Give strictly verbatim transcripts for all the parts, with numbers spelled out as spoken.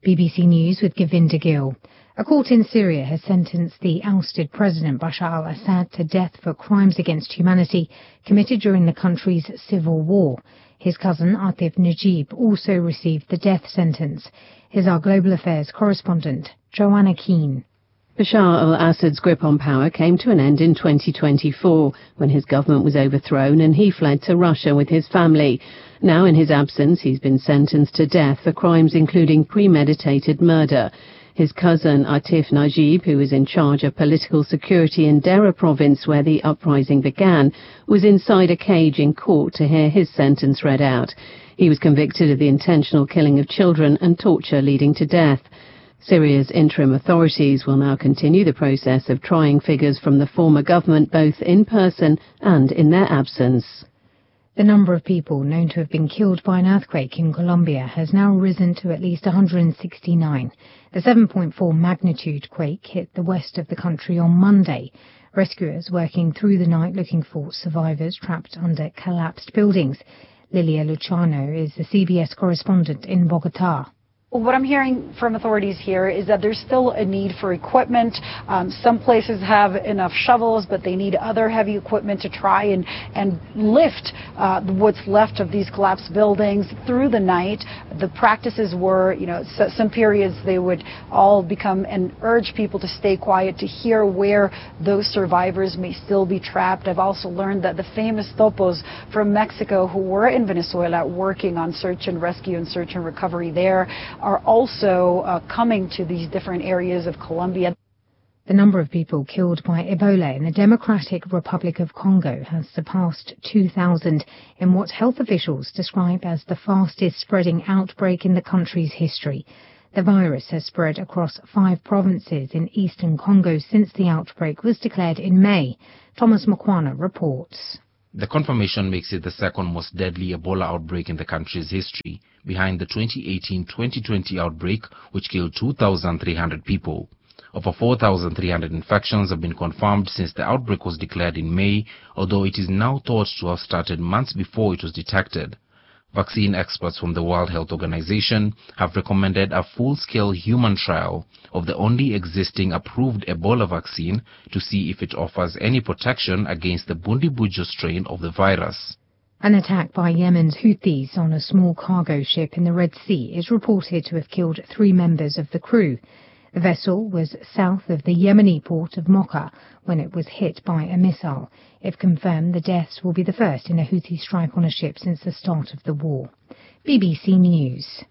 B B C News with Govinda Gill. A court in Syria has sentenced the ousted President Bashar al-Assad to death for crimes against humanity committed during the country's civil war. His cousin Atif Najib also received the death sentence. Here's our Global Affairs correspondent, Joanna Keane. Bashar al-Assad's grip on power came to an end in twenty twenty-four, when his government was overthrown and he fled to Russia with his family. Now, in his absence, he's been sentenced to death for crimes including premeditated murder. His cousin Atif Najib, who was in charge of political security in Deraa province where the uprising began, was inside a cage in court to hear his sentence read out. He was convicted of the intentional killing of children and torture leading to death. Syria's interim authorities will now continue the process of trying figures from the former government both in person and in their absence. The number of people known to have been killed by an earthquake in Colombia has now risen to at least one hundred sixty-nine. The seven point four magnitude quake hit the west of the country on Monday. Rescuers working through the night looking for survivors trapped under collapsed buildings. Lilia Luciano is the C B S correspondent in Bogotá. What I'm hearing from authorities here is that there's still a need for equipment. Um, some places have enough shovels, but they need other heavy equipment to try and, and lift uh, what's left of these collapsed buildings through the night. The practices were, you know, so, some periods they would all become and urge people to stay quiet to hear where those survivors may still be trapped. I've also learned that the famous topos from Mexico who were in Venezuela working on search and rescue and search and recovery there are also uh, coming to these different areas of Colombia. The number of people killed by Ebola in the Democratic Republic of Congo has surpassed two thousand in what health officials describe as the fastest spreading outbreak in the country's history. The virus has spread across five provinces in eastern Congo since the outbreak was declared in May. Thomas Mukwana reports. The confirmation makes it the second most deadly Ebola outbreak in the country's history, behind the twenty eighteen twenty twenty outbreak, which killed two thousand three hundred people. Over four thousand three hundred infections have been confirmed since the outbreak was declared in May, although it is now thought to have started months before it was detected. Vaccine experts from the World Health Organization have recommended a full-scale human trial of the only existing approved Ebola vaccine to see if it offers any protection against the Bundibugyo strain of the virus. An attack by Yemen's Houthis on a small cargo ship in the Red Sea is reported to have killed three members of the crew. The vessel was south of the Yemeni port of Mocha when it was hit by a missile. If confirmed, the deaths will be the first in a Houthi strike on a ship since the start of the war. B B C News.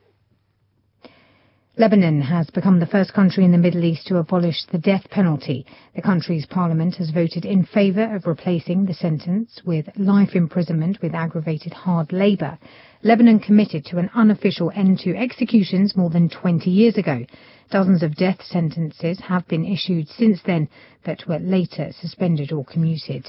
Lebanon has become the first country in the Middle East to abolish the death penalty. The country's parliament has voted in favour of replacing the sentence with life imprisonment with aggravated hard labour. Lebanon committed to an unofficial end to executions more than twenty years ago. Dozens of death sentences have been issued since then, but were later suspended or commuted.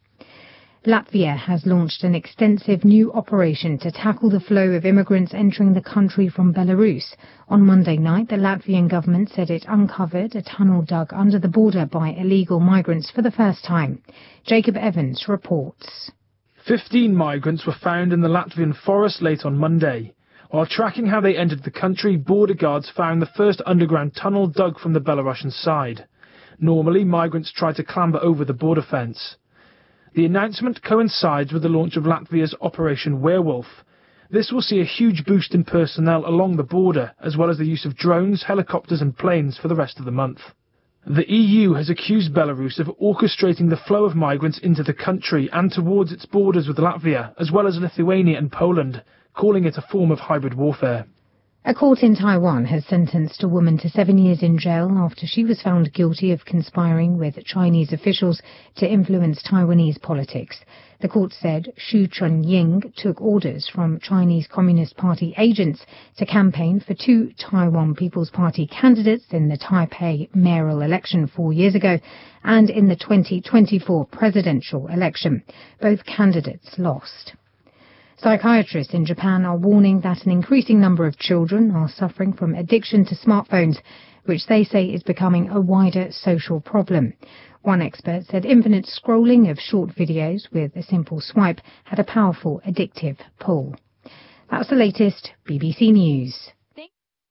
Latvia has launched an extensive new operation to tackle the flow of immigrants entering the country from Belarus. On Monday night, the Latvian government said it uncovered a tunnel dug under the border by illegal migrants for the first time. Jacob Evans reports. Fifteen migrants were found in the Latvian forest late on Monday. While tracking how they entered the country, border guards found the first underground tunnel dug from the Belarusian side. Normally, migrants try to clamber over the border fence. The announcement coincides with the launch of Latvia's Operation Werewolf. This will see a huge boost in personnel along the border, as well as the use of drones, helicopters and planes for the rest of the month. The E U has accused Belarus of orchestrating the flow of migrants into the country and towards its borders with Latvia, as well as Lithuania and Poland, calling it a form of hybrid warfare. A court in Taiwan has sentenced a woman to seven years in jail after she was found guilty of conspiring with Chinese officials to influence Taiwanese politics. The court said Xu Chunying took orders from Chinese Communist Party agents to campaign for two Taiwan People's Party candidates in the Taipei mayoral election four years ago and in the twenty twenty-four presidential election. Both candidates lost. Psychiatrists in Japan are warning that an increasing number of children are suffering from addiction to smartphones, which they say is becoming a wider social problem. One expert said infinite scrolling of short videos with a simple swipe had a powerful addictive pull. That's the latest B B C News.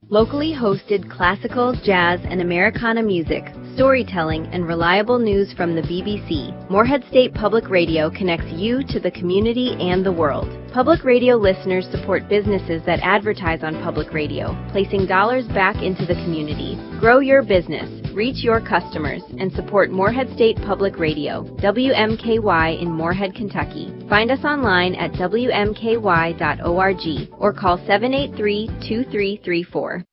Locally hosted classical, jazz, and Americana music, storytelling, and reliable news from the B B C. Morehead State Public Radio connects you to the community and the world. Public radio listeners support businesses that advertise on public radio, placing dollars back into the community. Grow your business, reach your customers, and support Morehead State Public Radio, W M K Y in Morehead, Kentucky. Find us online at W M K Y dot org or call seven eight three, two three three four.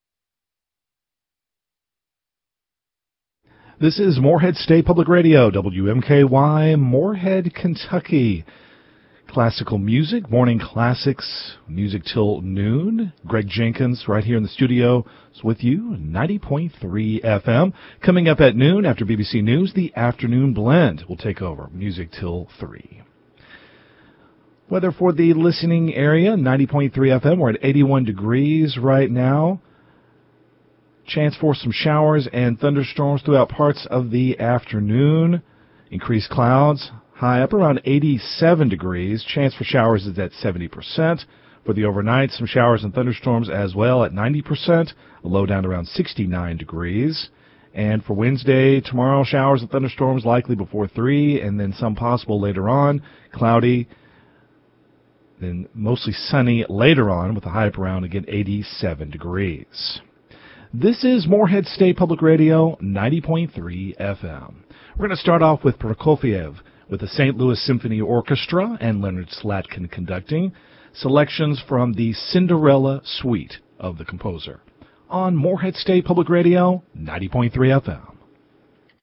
This is Morehead State Public Radio, W M K Y, Morehead, Kentucky. Classical music, morning classics, music till noon. Greg Jenkins right here in the studio is with you, ninety point three F M. Coming up at noon after B B C News, the Afternoon Blend will take over, music till three. Weather for the listening area, ninety point three F M. We're at eighty-one degrees right now. Chance for some showers and thunderstorms throughout parts of the afternoon. Increased clouds, high up around eighty-seven degrees. Chance for showers is at seventy percent. For the overnight, some showers and thunderstorms as well at ninety percent. A low down around sixty-nine degrees. And for Wednesday, tomorrow, showers and thunderstorms likely before three, and then some possible later on. Cloudy, then mostly sunny later on with a high up around, again, eighty-seven degrees. This is Morehead State Public Radio, ninety point three F M. We're going to start off with Prokofiev with the Saint Louis Symphony Orchestra and Leonard Slatkin conducting, selections from the Cinderella Suite of the composer. On Morehead State Public Radio, ninety point three F M.